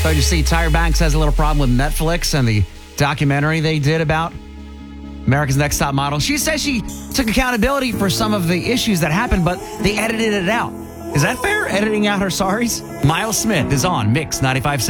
So you see, Tyra Banks has a little problem with Netflix and the documentary they did about America's Next Top Model. She says she took accountability for some of the issues that happened, but they edited it out. Is that fair? Editing out her sorries? Miles Smith is on Mix 95.7.